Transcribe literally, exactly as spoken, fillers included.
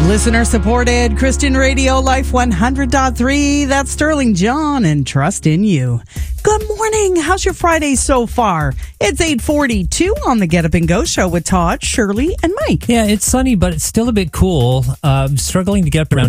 Listener supported Christian Radio Life one hundred point three. That's Sterling John and Trust in You. Good morning. How's your Friday so far? It's eight forty-two on the Get Up and Go show with Todd, Shirley, and Mike. Yeah, it's sunny, but it's still a bit cool. Uh, I'm struggling to get up around